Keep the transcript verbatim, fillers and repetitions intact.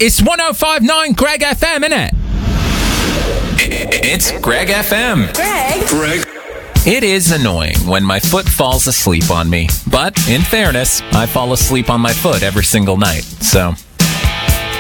It's one oh five point nine Greg F M, innit? It's Greg F M. Greg. Greg. It is annoying when my foot falls asleep on me. But, in fairness, I fall asleep on my foot every single night. So,